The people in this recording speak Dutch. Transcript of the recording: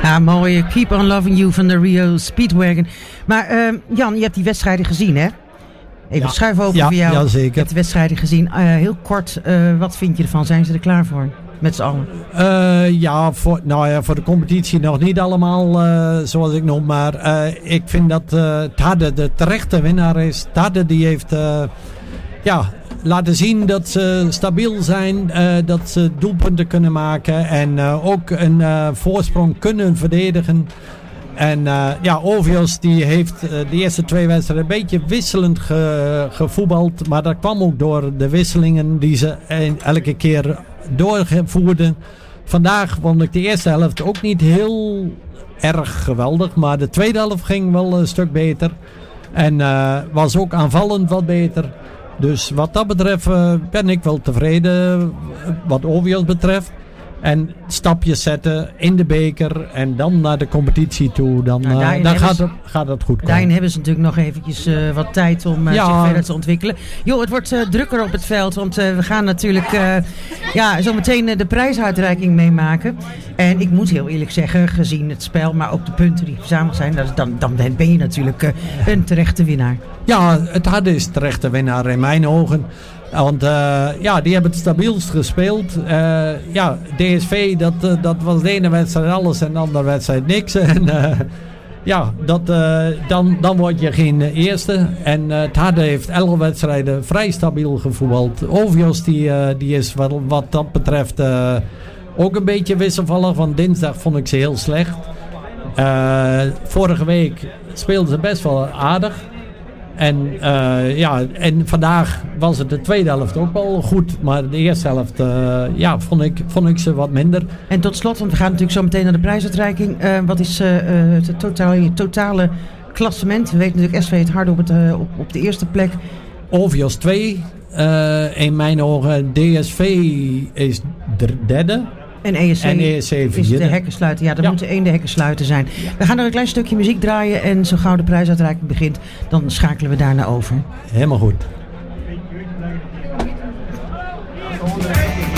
Ja, mooi. Keep on Loving You van de Rio Speedwagon. Maar Jan, je hebt die wedstrijden gezien, hè? Even schuif open voor jou. Ja, zeker. Je hebt de wedstrijden gezien. Heel kort, wat vind je ervan? Zijn ze er klaar voor? Met z'n allen? Voor de competitie nog niet allemaal zoals ik noem. Maar ik vind dat Tade de terechte winnaar is. Tade die heeft laten zien dat ze stabiel zijn. Dat ze doelpunten kunnen maken. En ook een voorsprong kunnen verdedigen. En Ovios die heeft de eerste 2 wedstrijden een beetje wisselend gevoetbald. Maar dat kwam ook door de wisselingen die ze elke keer doorvoerden. Vandaag vond ik de eerste helft ook niet heel erg geweldig. Maar de tweede helft ging wel een stuk beter. En was ook aanvallend wat beter. Dus wat dat betreft ben ik wel tevreden wat Ovios betreft. En stapjes zetten in de beker en dan naar de competitie toe. Dan gaat het goed komen. Daarin hebben ze natuurlijk nog eventjes wat tijd om zich verder te ontwikkelen. Jo, het wordt drukker op het veld. Want we gaan natuurlijk zo meteen de prijsuitreiking meemaken. En ik moet heel eerlijk zeggen, gezien het spel, maar ook de punten die verzameld zijn. Dan ben je natuurlijk een terechte winnaar. Ja, het Harde is terechte winnaar in mijn ogen. Want die hebben het stabielst gespeeld. DSV, dat was de ene wedstrijd alles en de andere wedstrijd niks. En dan word je geen eerste. En het Harde heeft 11 wedstrijden vrij stabiel gevoetbald. Ovios die is wat dat betreft ook een beetje wisselvallig. Van dinsdag vond ik ze heel slecht. Vorige week speelden ze best wel aardig. En vandaag was het de tweede helft ook wel goed. Maar de eerste helft vond ik ze wat minder. En tot slot, want we gaan natuurlijk zo meteen naar de prijsuitreiking. Wat is het totale klassement? We weten natuurlijk SV het Harde op de eerste plek. Ovios 2. In mijn ogen DSV is de derde. En ESC is de hekkensluiter. Ja, er moeten 1 de hekkensluiter zijn. We gaan er een klein stukje muziek draaien. En zo gauw de prijsuitreiking begint, dan schakelen we daarna over. Helemaal goed.